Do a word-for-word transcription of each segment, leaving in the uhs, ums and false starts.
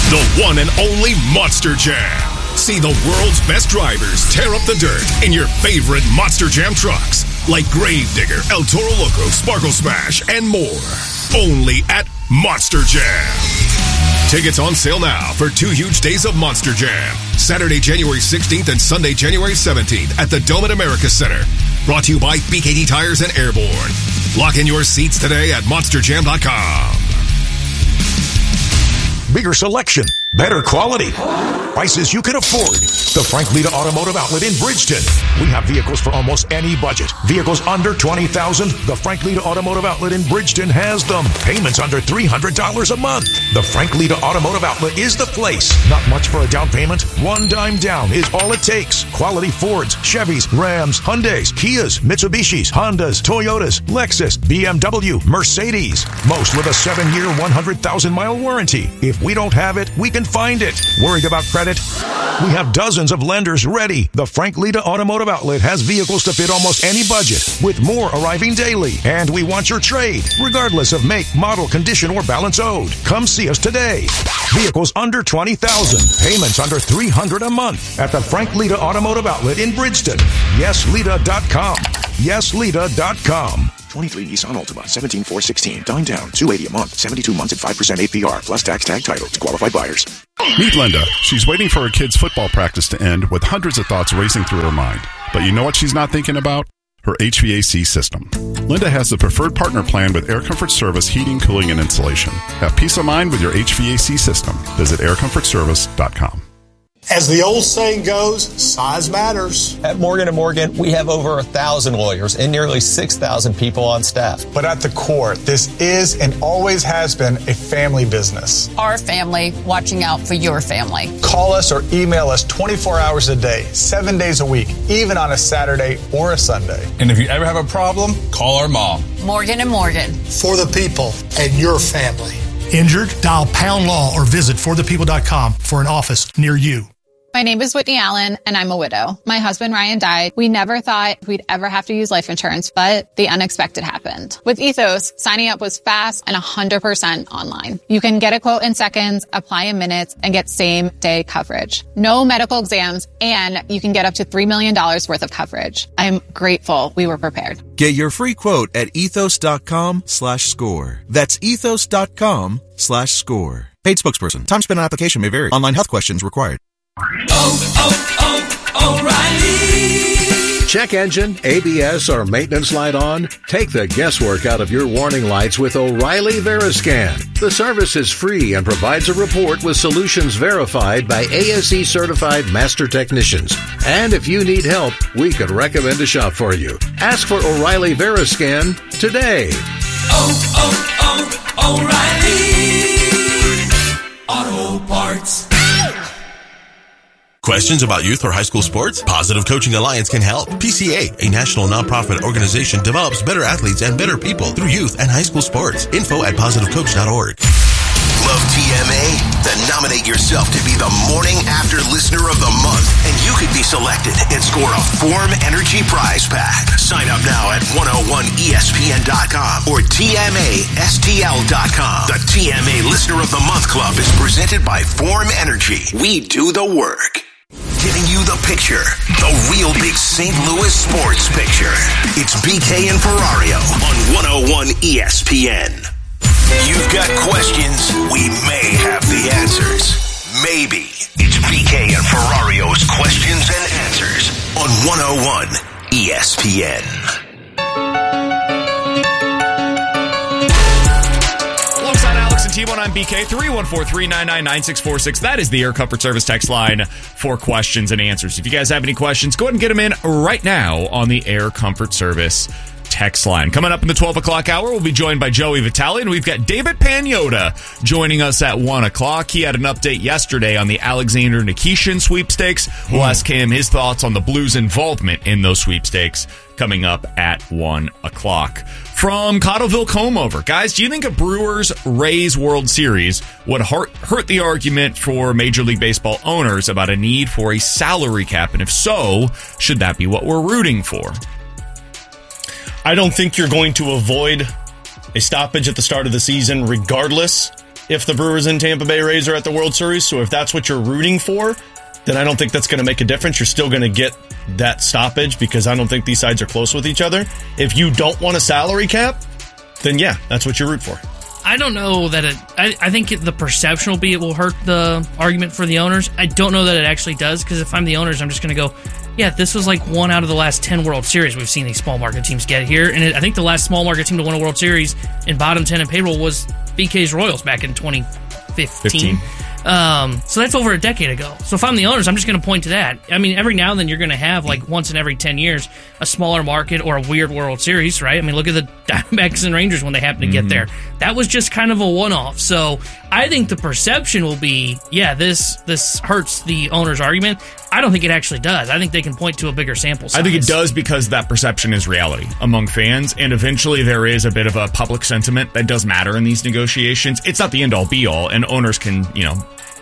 The one and only Monster Jam. See the world's best drivers tear up the dirt in your favorite Monster Jam trucks, like Gravedigger, El Toro Loco, Sparkle Smash, and more. Only at Monster Jam. Tickets on sale now for two huge days of Monster Jam. Saturday, January sixteenth and Sunday, January seventeenth at the Dome at America Center. Brought to you by B K D Tires and Airborne. Lock in your seats today at monster jam dot com. Bigger selection, better quality, prices you can afford. The Frank Lita Automotive Outlet in Bridgeton. We have vehicles for almost any budget. Vehicles under twenty thousand dollars. The Frank Lita Automotive Outlet in Bridgeton has them. Payments under three hundred dollars a month. The Frank Lita Automotive Outlet is the place. Not much for a down payment. One dime down is all it takes. Quality Fords, Chevys, Rams, Hyundais, Kias, Mitsubishis, Hondas, Toyotas, Lexus, B M W, Mercedes. Most with a seven-year, one hundred thousand mile warranty. If we don't have it, we can find it. Worried about credit? We have dozens of lenders ready. The Frank Lita Automotive Outlet has vehicles to fit almost any budget, with more arriving daily. And we want your trade, regardless of make, model, condition, or balance owed. Come see us today. Vehicles under twenty thousand dollars. Payments under three hundred dollars a month at the Frank Lita Automotive Outlet in Bridgeton. yes lita dot com. yes lita dot com. twenty-three Nissan Altima, seventeen four sixteen. Dine down, two hundred eighty dollars a month, seventy-two months at five percent A P R, plus tax tag title to qualified buyers. Meet Linda. She's waiting for her kid's football practice to end with hundreds of thoughts racing through her mind. But you know what she's not thinking about? Her H V A C system. Linda has the preferred partner plan with Air Comfort Service heating, cooling, and insulation. Have peace of mind with your H V A C system. Visit air comfort service dot com. As the old saying goes, size matters. At Morgan and Morgan, we have over a thousand lawyers and nearly six thousand people on staff. But at the core, this is and always has been a family business. Our family watching out for your family. Call us or email us twenty-four hours a day, seven days a week, even on a Saturday or a Sunday. And if you ever have a problem, call our mom. Morgan and Morgan. For the people and your family. Injured? Dial Pound Law or visit for the people dot com for an office near you. My name is Whitney Allen, and I'm a widow. My husband, Ryan, died. We never thought we'd ever have to use life insurance, but the unexpected happened. With Ethos, signing up was fast and one hundred percent online. You can get a quote in seconds, apply in minutes, and get same-day coverage. No medical exams, and you can get up to three million dollars worth of coverage. I'm grateful we were prepared. Get your free quote at ethos.com slash score. That's ethos.com slash score. Paid spokesperson. Time spent on application may vary. Online health questions required. Oh, oh, oh, O'Reilly. Check engine, A B S, or maintenance light on? Take the guesswork out of your warning lights with O'Reilly Veriscan. The service is free and provides a report with solutions verified by A S E certified master technicians. And if you need help, we could recommend a shop for you. Ask for O'Reilly Veriscan today. Oh, oh, oh, O'Reilly Auto Parts. Questions about youth or high school sports? Positive Coaching Alliance can help. P C A, a national nonprofit organization, develops better athletes and better people through youth and high school sports. Info at positive coach dot org. Love T M A? Then nominate yourself to be the Morning After Listener of the Month, and you could be selected and score a Form Energy prize pack. Sign up now at one oh one E S P N dot com or T M A S T L dot com. The T M A Listener of the Month Club is presented by Form Energy. We do the work. Giving you the picture, the real big Saint Louis sports picture. It's B K and Ferrario on one oh one E S P N. You've got questions, we may have the answers. Maybe. It's B K and Ferrario's Questions and Answers on one oh one E S P N. T-Bone, I'm B K, three one four, three nine nine, nine six four six. That is the Air Comfort Service text line for questions and answers. If you guys have any questions, go ahead and get them in right now on the Air Comfort Service text line. Coming up in the twelve o'clock hour, we'll be joined by Joey Vitale, and we've got David Pagnotta joining us at one o'clock. He had an update yesterday on the Alexander Nikishin sweepstakes. We'll ask him his thoughts on the Blues' involvement in those sweepstakes coming up at one o'clock. From Cottleville Comeover, guys, do you think a Brewers-Rays World Series would hurt, hurt the argument for Major League Baseball owners about a need for a salary cap? And if so, should that be what we're rooting for? I don't think you're going to avoid a stoppage at the start of the season regardless if the Brewers and Tampa Bay Rays are at the World Series. So if that's what you're rooting for, then I don't think that's going to make a difference. You're still going to get that stoppage because I don't think these sides are close with each other. If you don't want a salary cap, then yeah, that's what you root for. I don't know that it. I, I think it, the perception will be it will hurt the argument for the owners. I don't know that it actually does, because if I'm the owners, I'm just going to go, yeah, this was like one out of the last ten World Series we've seen these small market teams get here. And it, I think the last small market team to win a World Series in bottom ten in payroll was B K's Royals back in twenty fifteen. fifteen. Um, so that's over a decade ago. So if I'm the owners, I'm just going to point to that. I mean, every now and then you're going to have, like, once in every ten years, a smaller market or a weird World Series, right? I mean, look at the Diamondbacks and Rangers when they happen to mm-hmm. get there. That was just kind of a one-off. So I think the perception will be, yeah, this this hurts the owner's argument. I don't think it actually does. I think they can point to a bigger sample size. I think it does because that perception is reality among fans, and eventually there is a bit of a public sentiment that does matter in these negotiations. It's not the end-all, be-all, and owners can, you know,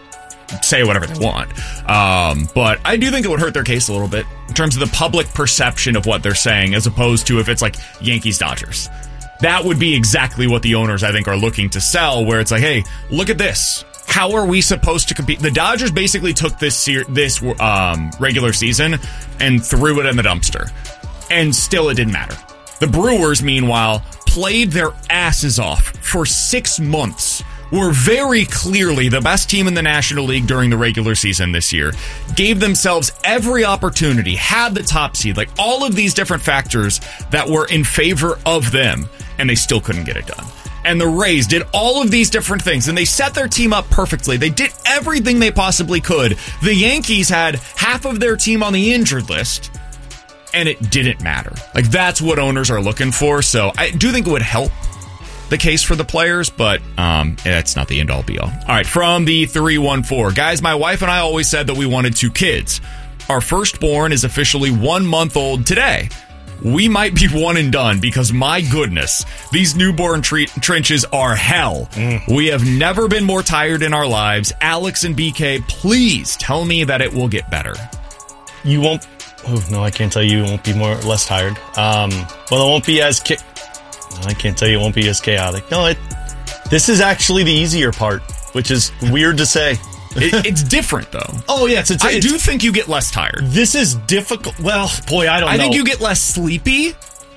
say whatever they want. Um, but I do think it would hurt their case a little bit in terms of the public perception of what they're saying, as opposed to if it's like Yankees-Dodgers. That would be exactly what the owners, I think, are looking to sell, where it's like, hey, look at this. How are we supposed to compete? The Dodgers basically took this ser- this um, regular season and threw it in the dumpster, and still it didn't matter. The Brewers, meanwhile, played their asses off for six months, were very clearly the best team in the National League during the regular season this year, gave themselves every opportunity, had the top seed, like all of these different factors that were in favor of them, and they still couldn't get it done. And the Rays did all of these different things, and they set their team up perfectly. They did everything they possibly could. The Yankees had half of their team on the injured list, and it didn't matter. Like, that's what owners are looking for. So I do think it would help the case for the players, but um, it's not the end-all, be-all. All right, from the three one four. Guys, my wife and I always said that we wanted two kids. Our firstborn is officially one month old today. We might be one and done because, my goodness, these newborn tre- trenches are hell. Mm. We have never been more tired in our lives. Alex and B K, please tell me that it will get better. You won't... Oh, no, I can't tell you it won't be more less tired. Um, well, it won't be as... Ki- I can't tell you it won't be as chaotic. No, it, this is actually the easier part, which is weird to say. it, it's different, though. Oh, yes. It's, I it's, do think you get less tired. This is difficult. Well, boy, I don't I know. I think you get less sleepy.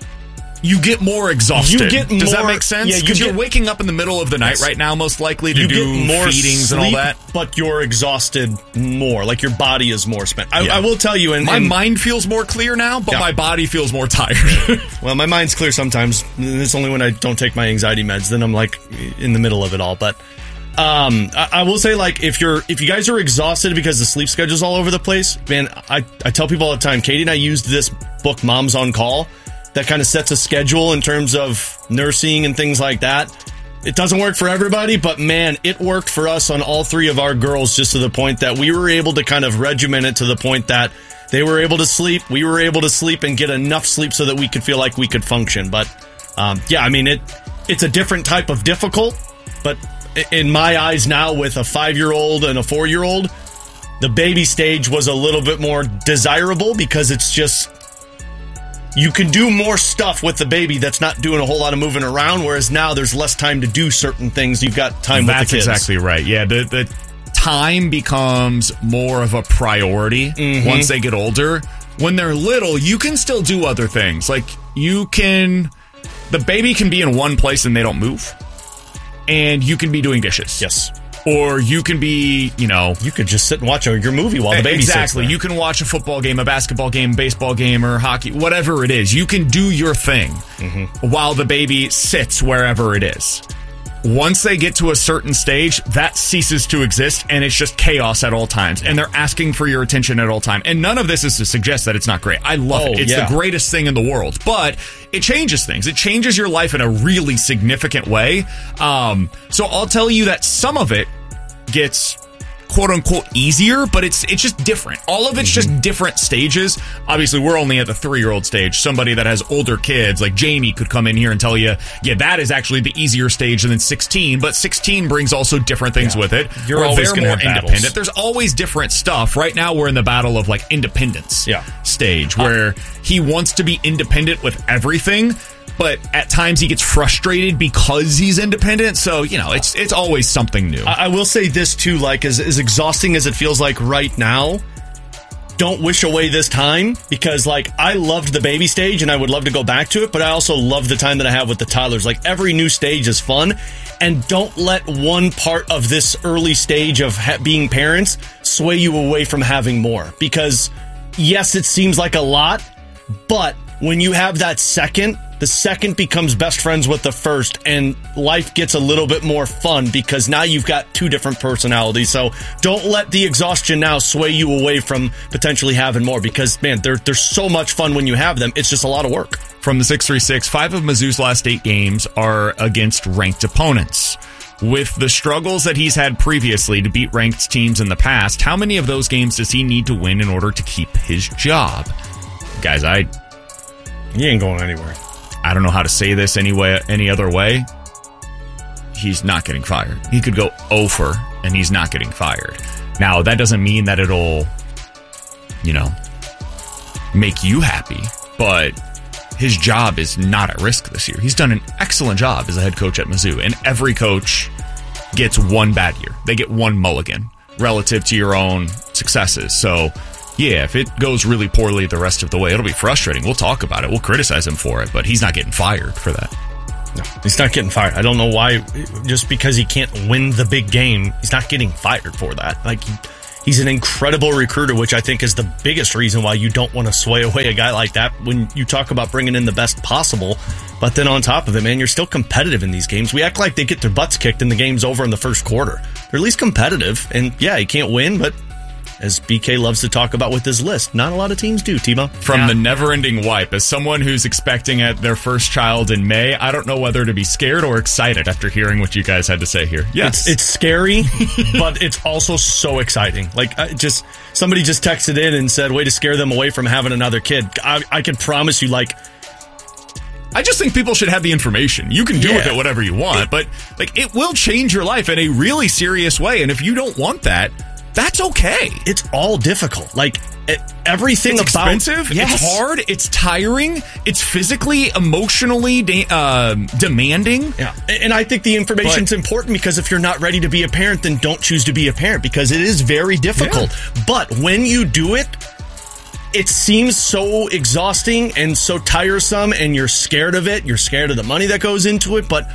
You get more exhausted. You get more, Does that make sense? Yeah, Because you you're waking up in the middle of the night yes. right now, most likely, to you do get more feedings sleep, and all that. But you're exhausted more. Like, your body is more spent. I, yeah. I will tell you. And, my and, mind feels more clear now, but yeah. my body feels more tired. Well, my mind's clear sometimes. It's only when I don't take my anxiety meds. Then I'm, like, in the middle of it all. But um, I, I will say, like, if you're if you guys are exhausted because the sleep schedule's all over the place, man, I, I tell people all the time, Katie and I used this book, Moms on Call, that kind of sets a schedule in terms of nursing and things like that. It doesn't work for everybody, but man, it worked for us on all three of our girls, just to the point that we were able to kind of regiment it to the point that they were able to sleep, we were able to sleep and get enough sleep so that we could feel like we could function. But um, yeah, I mean, it it's a different type of difficult, but in my eyes now, with a five-year-old and a four-year-old, the baby stage was a little bit more desirable because it's just... You can do more stuff with the baby that's not doing a whole lot of moving around, whereas now there's less time to do certain things. You've got time that's with the kids. That's exactly right. Yeah, the, the time becomes more of a priority mm-hmm. once they get older. When they're little, you can still do other things. Like, you can... The baby can be in one place and they don't move. And you can be doing dishes. Yes. Or you can be, you know... You could just sit and watch your movie while the baby exactly. sits there. You can watch a football game, a basketball game, baseball game, or hockey, whatever it is. You can do your thing mm-hmm. while the baby sits wherever it is. Once they get to a certain stage, that ceases to exist, and it's just chaos at all times. And they're asking for your attention at all time. And none of this is to suggest that it's not great. I love oh, it. It's yeah. the greatest thing in the world. But it changes things. It changes your life in a really significant way. Um, so I'll tell you that some of it gets quote unquote easier, but it's it's just different. All of it's mm-hmm. just different stages. Obviously, we're only at the three-year-old stage. Somebody that has older kids, like Jamie, could come in here and tell you, yeah, that is actually the easier stage than sixteen, but sixteen brings also different things yeah. with it. You're always they're more independent. Battles. There's always different stuff. Right now, we're in the battle of like independence yeah. stage, where he wants to be independent with everything. but at times he gets frustrated because he's independent. So, you know, it's it's always something new. I, I will say this, too, like, as, as exhausting as it feels like right now, don't wish away this time, because, like, I loved the baby stage and I would love to go back to it, but I also love the time that I have with the toddlers. Like, every new stage is fun, and don't let one part of this early stage of ha- being parents sway you away from having more. Because, yes, it seems like a lot, but when you have that second, the second becomes best friends with the first, and life gets a little bit more fun because now you've got two different personalities. So don't let the exhaustion now sway you away from potentially having more, because, man, they're, they're so much fun when you have them. It's just a lot of work. From the six three six, five of Mizzou's last eight games are against ranked opponents. With the struggles that he's had previously to beat ranked teams in the past, how many of those games does he need to win in order to keep his job? Guys, I... He ain't going anywhere. I don't know how to say this any way, any other way. He's not getting fired. He could go over, and he's not getting fired. Now, that doesn't mean that it'll, you know, make you happy, but his job is not at risk this year. He's done an excellent job as a head coach at Mizzou, and every coach gets one bad year. They get one mulligan relative to your own successes. So, yeah, if it goes really poorly the rest of the way, it'll be frustrating. We'll talk about it. We'll criticize him for it, but he's not getting fired for that. No, he's not getting fired. I don't know why. Just because he can't win the big game, he's not getting fired for that. Like, he's an incredible recruiter, which I think is the biggest reason why you don't want to sway away a guy like that when you talk about bringing in the best possible. But then on top of it, man, you're still competitive in these games. We act like they get their butts kicked and the game's over in the first quarter. They're at least competitive. And yeah, he can't win, but as B K loves to talk about with his list, not a lot of teams do, Timo. From yeah. the never-ending wipe, as someone who's expecting at their first child in May, I don't know whether to be scared or excited after hearing what you guys had to say here. Yes. It's, it's scary, but it's also so exciting. Like, I just somebody just texted in and said, way to scare them away from having another kid. I, I can promise you, like... I just think people should have the information. You can do yeah. with it whatever you want, it, but like it will change your life in a really serious way, and if you don't want that, that's okay. It's all difficult. Like, it, everything it's about... expensive. Yes. It's hard. It's tiring. It's physically, emotionally de- uh, demanding. Yeah. And I think the information's but, important, because if you're not ready to be a parent, then don't choose to be a parent, because it is very difficult. Yeah. But when you do it, it seems so exhausting and so tiresome, and you're scared of it. You're scared of the money that goes into it, but...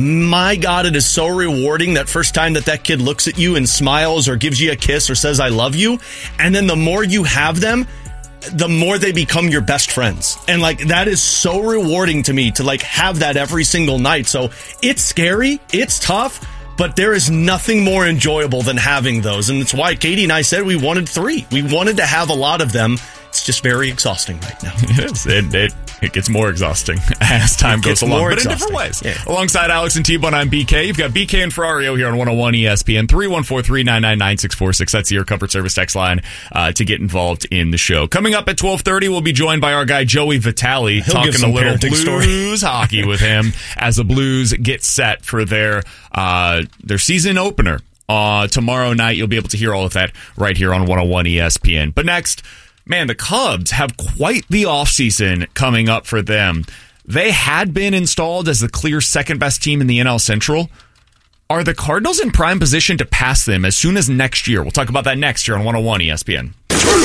my God, it is so rewarding that first time that that kid looks at you and smiles or gives you a kiss or says, I love you. And then the more you have them, the more they become your best friends. And like, that is so rewarding to me to like have that every single night. So it's scary. It's tough, but there is nothing more enjoyable than having those. And it's why Katie and I said we wanted three. We wanted to have a lot of them. It's just very exhausting right now. Yes, it, it, it gets more exhausting as time it goes along, but exhausting. in different ways. Yeah. Alongside Alex and T-Bone, I'm B K. You've got B K and Ferrario here on one oh one E S P N, three one four, three nine nine, nine six four six. That's the Air Comfort Service text line uh, to get involved in the show. Coming up at twelve thirty, we'll be joined by our guy Joey Vitale, He'll talking a little Blues story. hockey with him as the Blues get set for their uh, their season opener. Uh, tomorrow night, you'll be able to hear all of that right here on one oh one E S P N. But next... man, the Cubs have quite the offseason coming up for them. They had been installed as the clear second-best team in the N L Central. Are the Cardinals in prime position to pass them as soon as next year? We'll talk about that next year on one oh one E S P N.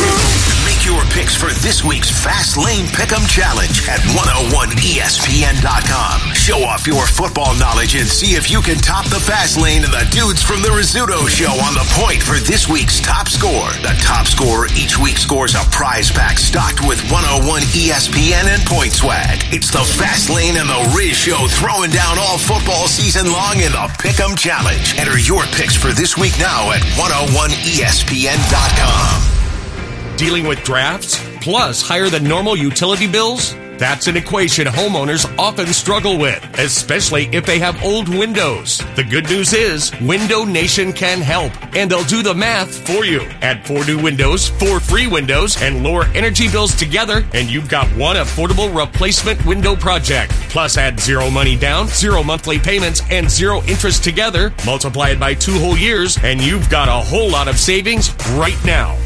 Make your picks for this week's Fast Lane Pick'em Challenge at one oh one E S P N dot com. Show off your football knowledge and see if you can top the Fast Lane and the dudes from the Rizzuto Show on the point for this week's top score. The top scorer each week scores a prize pack stocked with one oh one E S P N and Point Swag. It's the Fast Lane and the Riz Show throwing down all football season long in the Pick'em Challenge. Enter your picks for this week now at one oh one E S P N dot com. Dealing with drafts, plus higher than normal utility bills? That's an equation homeowners often struggle with, especially if they have old windows. The good news is, Window Nation can help, and they'll do the math for you. Add four new windows, four free windows, and lower energy bills together, and you've got one affordable replacement window project. Plus add zero money down, zero monthly payments, and zero interest together. Multiply it by two whole years, and you've got a whole lot of savings right now.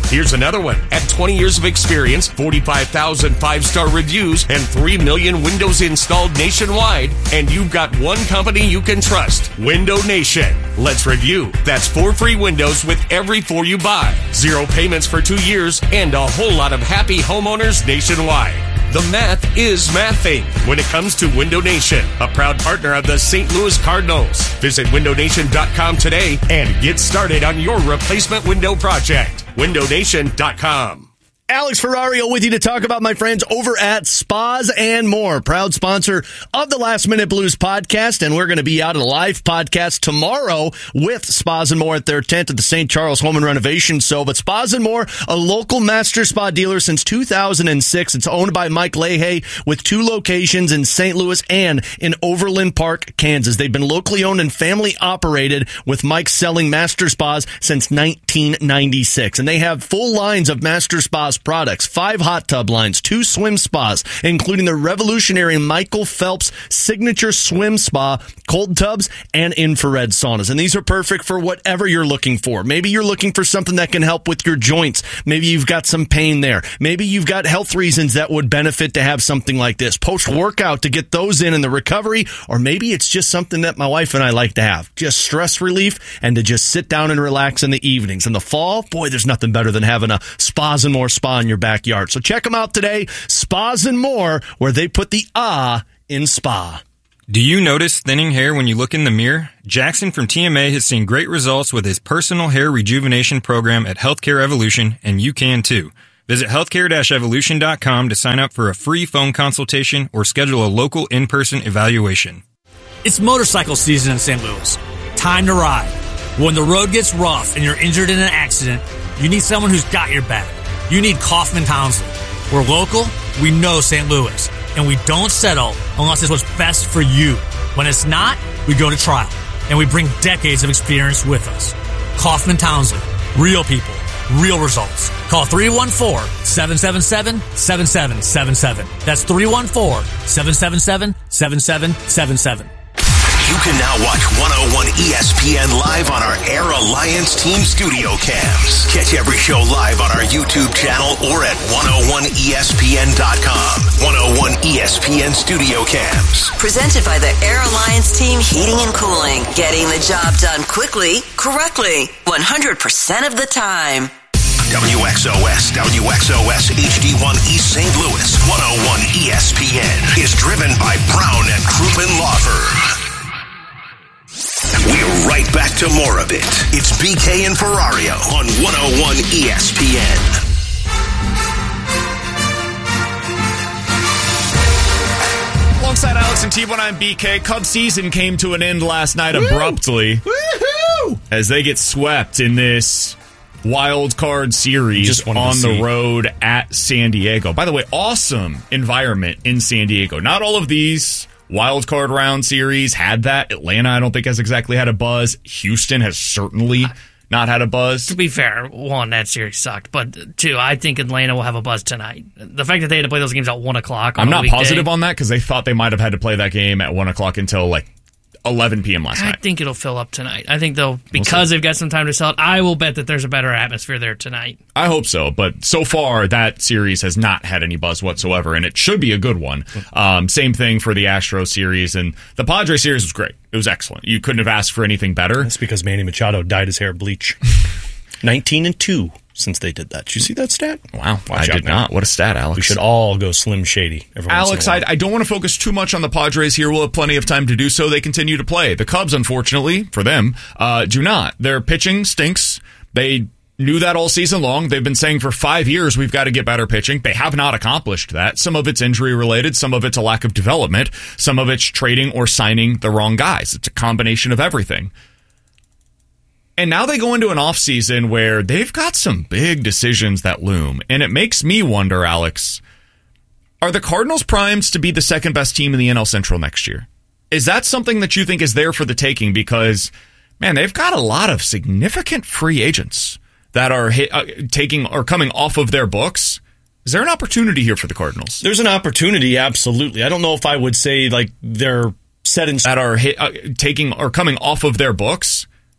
Here's another one. At twenty years of experience, forty-five thousand five-star reviews, and three million windows installed nationwide, and you've got one company you can trust, Window Nation. Let's review. That's four free windows with every four you buy, zero payments for two years, and a whole lot of happy homeowners nationwide. The math is mathing when it comes to Window Nation, a proud partner of the Saint Louis Cardinals. Visit window nation dot com today and get started on your replacement window project. window nation dot com. Alex Ferrario with you to talk about my friends over at Spas and More, proud sponsor of the Last Minute Blues podcast, and we're going to be out at a live podcast tomorrow with Spas and More at their tent at the Saint Charles Home and Renovation Show. But Spas and More, a local master spa dealer since two thousand six. It's owned by Mike Leahy with two locations in Saint Louis and in Overland Park, Kansas. They've been locally owned and family operated, with Mike selling master spas since nineteen ninety-six. And they have full lines of master spas products, five hot tub lines, two swim spas, including the revolutionary Michael Phelps signature swim spa, cold tubs, and infrared saunas. And these are perfect for whatever you're looking for. Maybe you're looking for something that can help with your joints. Maybe you've got some pain there. Maybe you've got health reasons that would benefit to have something like this. Post-workout to get those in in the recovery, or maybe it's just something that my wife and I like to have. Just stress relief and to just sit down and relax in the evenings. In the fall, boy, there's nothing better than having a Spas and More spa in your backyard. So check them out today, Spas and More, where they put the ah in spa. Do you notice thinning hair when you look in the mirror? Jackson from T M A has seen great results with his personal hair rejuvenation program at Healthcare Evolution, and you can too. Visit healthcare dash evolution dot com to sign up for a free phone consultation or schedule a local in-person evaluation. It's motorcycle season in Saint Louis. Time to ride. When the road gets rough and you're injured in an accident, you need someone who's got your back. You need Kaufman Townsley. We're local, we know Saint Louis, and we don't settle unless it's what's best for you. When it's not, we go to trial, and we bring decades of experience with us. Kaufman Townsley. Real people. Real results. Call three one four, seven seven seven, seven seven seven seven. That's three one four, seven seven seven, seven seven seven seven. You can now watch one oh one E S P N live on our Air Alliance Team Studio Cams. Catch every show live on our YouTube channel or at one oh one E S P N dot com. one oh one E S P N Studio Cams. Presented by the Air Alliance Team Heating and Cooling. Getting the job done quickly, correctly, one hundred percent of the time. W X O S, W X O S H D one East Saint Louis, one oh one E S P N is driven by Brown and Crouppen Law Firm. We're right back to more of it. It's B K and Ferrario on one oh one E S P N. Alongside Alex and T-Bone, I'm B K. Cubs season came to an end last night abruptly. Woo-hoo! As they get swept in this wild card series on the road at San Diego. By the way, awesome environment in San Diego. Not all of these wild card round series had that. Atlanta, I don't think, has exactly had a buzz. Houston has certainly not had a buzz. To be fair, one, that series sucked. But two, I think Atlanta will have a buzz tonight. The fact that they had to play those games at one o'clock on I'm not weekday, positive on that because they thought they might have had to play that game at one o'clock until like eleven p.m. last I night. I think it'll fill up tonight. I think they'll, because we'll they've got some time to sell it, I will bet that there's a better atmosphere there tonight. I hope so, but so far that series has not had any buzz whatsoever, and it should be a good one. Um, same thing for the Astros series, and the Padres series was great. It was excellent. You couldn't have asked for anything better. That's because Manny Machado dyed his hair bleach. nineteen and two since they did that. Did you see that stat? Wow, I did not. What a stat, Alex. We should all go Slim Shady. Alex, I, I don't want to focus too much on the Padres here. We'll have plenty of time to do so. They continue to play. The Cubs, unfortunately, for them, uh, do not. Their pitching stinks. They knew that all season long. They've been saying for five years, we've got to get better pitching. They have not accomplished that. Some of it's injury related. Some of it's a lack of development. Some of it's trading or signing the wrong guys. It's a combination of everything. And now they go into an offseason where they've got some big decisions that loom. And it makes me wonder, Alex, are the Cardinals primed to be the second best team in the N L Central next year? Is that something that you think is there for the taking? Because, man, they've got a lot of significant free agents that are hit, uh, taking or coming off of their books. Is there an opportunity here for the Cardinals? There's an opportunity, absolutely. I don't know if I would say like they're set in that are hit, uh, taking or coming off of their books.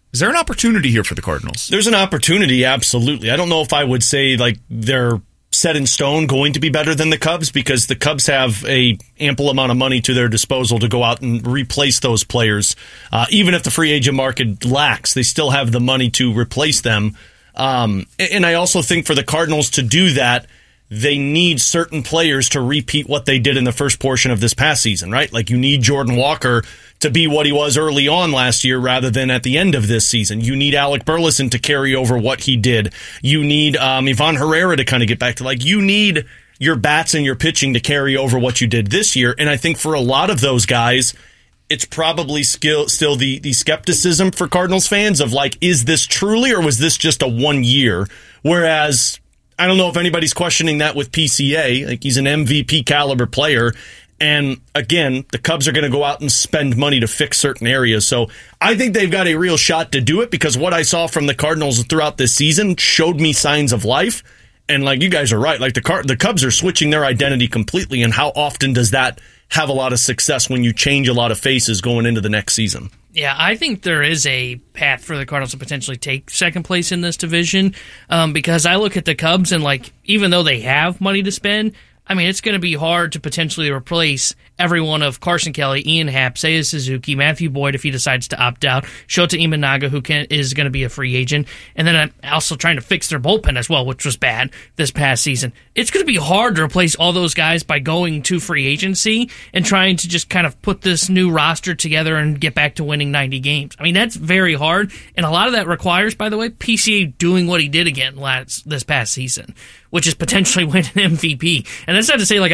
Is there an opportunity here for the Cardinals? There's an opportunity, absolutely. I don't know if I would say like they're set in stone going to be better than the Cubs, because the Cubs have a ample amount of money to their disposal to go out and replace those players. Uh, even if the free agent market lacks, they still have the money to replace them. Um, and I also think for the Cardinals to do that, they need certain players to repeat what they did in the first portion of this past season, right? Like you need Jordan Walker to be what he was early on last year rather than at the end of this season. You need Alec Burleson to carry over what he did. You need um, Ivan Herrera to kind of get back to, like, you need your bats and your pitching to carry over what you did this year. And I think for a lot of those guys, it's probably still, still the, the skepticism for Cardinals fans of like, is this truly, or was this just a one year? Whereas I don't know if anybody's questioning that with P C A. Like, he's an M V P caliber player. And again, the Cubs are going to go out and spend money to fix certain areas. So I think they've got a real shot to do it, because what I saw from the Cardinals throughout this season showed me signs of life. And like, you guys are right. Like the Car- the Cubs are switching their identity completely. And how often does that have a lot of success when you change a lot of faces going into the next season? Yeah, I think there is a path for the Cardinals to potentially take second place in this division, um, because I look at the Cubs and, like, even though they have money to spend, I mean, it's going to be hard to potentially replace every one of Carson Kelly, Ian Happ, Seiya Suzuki, Matthew Boyd if he decides to opt out, Shota Imanaga, who can, is going to be a free agent, and then I'm also trying to fix their bullpen as well, which was bad this past season. It's going to be hard to replace all those guys by going to free agency and trying to just kind of put this new roster together and get back to winning ninety games. I mean, that's very hard, and a lot of that requires, by the way, P C A doing what he did again last this past season, which is potentially win an M V P. And that's not to say, like,